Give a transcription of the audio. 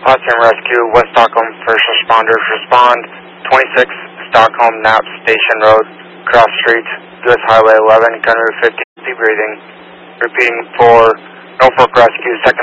Potsdam Rescue, West Stockholm first responders respond. 26 Stockholm Knapp Station Road, Cross Street, US Highway 11, gun route 50, breathing. Repeating for Norfolk Rescue, second